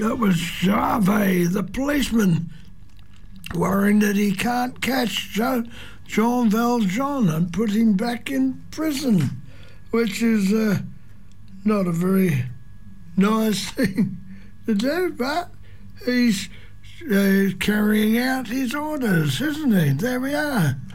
That was Jarve, the policeman, worrying that he can't catch Jean Valjean and put him back in prison, which is not a very nice thing to do, but he's carrying out his orders, isn't he? There we are.